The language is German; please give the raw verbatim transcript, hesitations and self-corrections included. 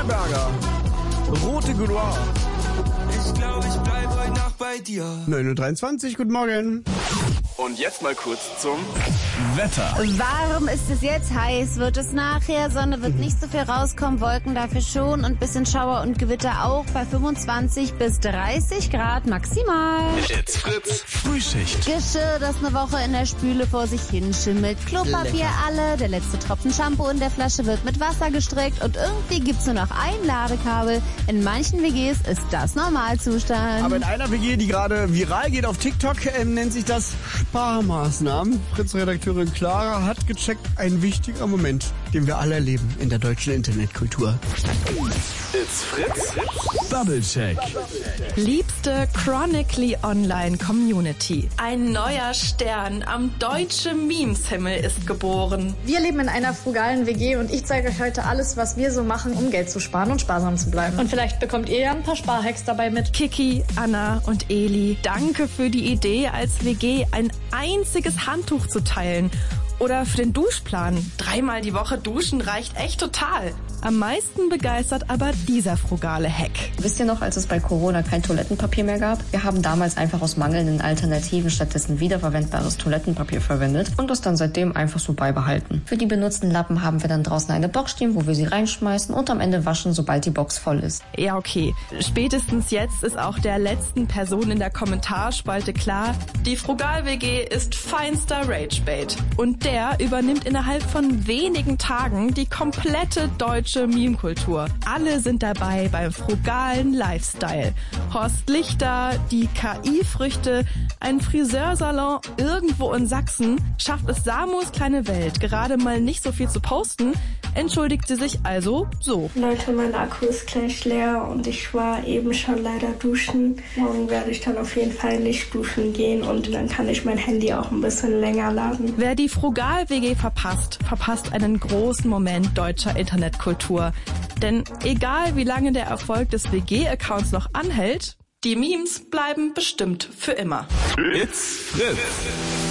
Schöneberger. Rote Gouloir. Ich glaube, ich bleibe heute Nacht bei dir. neun Uhr dreiundzwanzig, guten Morgen. Und jetzt mal kurz zum Wetter. Warm ist es jetzt, heiß wird es nachher, Sonne wird nicht so viel rauskommen, Wolken dafür schon und bisschen Schauer und Gewitter auch bei fünfundzwanzig bis dreißig Grad maximal. It's Fritz Frühschicht. Geschirr, das eine Woche in der Spüle vor sich hinschimmelt, Klopapier alle, der letzte Tropfen Shampoo in der Flasche wird mit Wasser gestrickt und irgendwie gibt's nur noch ein Ladekabel. In manchen W Gs ist das Normalzustand. Aber in einer W G, die gerade viral geht auf TikTok, ähm, nennt sich das Sparmaßnahmen. Fritz-Redakteurin Clara hat gecheckt, ein wichtiger Moment, den wir alle erleben in der deutschen Internetkultur. It's Fritz Bubble Check. Liebste Chronically Online Community. Ein neuer Stern am deutschen Memes-Himmel ist geboren. Wir leben in einer frugalen W G und ich zeige euch heute alles, was wir so machen, um Geld zu sparen und sparsam zu bleiben. Und vielleicht bekommt ihr ja ein paar Sparhacks dabei mit. Kiki, Anna und Eli, danke für die Idee, als W G ein einziges Handtuch zu teilen. Oder für den Duschplan. Dreimal die Woche duschen reicht echt total. Am meisten begeistert aber dieser frugale Hack. Wisst ihr noch, als es bei Corona kein Toilettenpapier mehr gab? Wir haben damals einfach aus mangelnden Alternativen stattdessen wiederverwendbares Toilettenpapier verwendet und das dann seitdem einfach so beibehalten. Für die benutzten Lappen haben wir dann draußen eine Box stehen, wo wir sie reinschmeißen und am Ende waschen, sobald die Box voll ist. Ja, okay. Spätestens jetzt ist auch der letzten Person in der Kommentarspalte klar, die Frugal-W G ist feinster Ragebait. Und der übernimmt innerhalb von wenigen Tagen die komplette deutsche Meme-Kultur. Alle sind dabei beim frugalen Lifestyle. Horst Lichter, die K I-Früchte, ein Friseursalon irgendwo in Sachsen. Schafft es Samus kleine Welt gerade mal nicht so viel zu posten, entschuldigt sie sich also so. Leute, mein Akku ist gleich leer und ich war eben schon leider duschen. Morgen werde ich dann auf jeden Fall nicht duschen gehen und dann kann ich mein Handy auch ein bisschen länger laden. Wer die Frugal-W G verpasst, verpasst einen großen Moment deutscher Internetkultur. Denn egal wie lange der Erfolg des W G-Accounts noch anhält, die Memes bleiben bestimmt für immer. It's Fritz.